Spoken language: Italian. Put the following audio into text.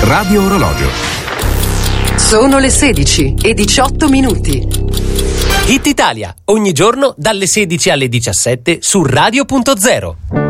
Radio Orologio. Sono le 16:18. Hit Italia, ogni giorno dalle 16 alle 17 su Radio.0.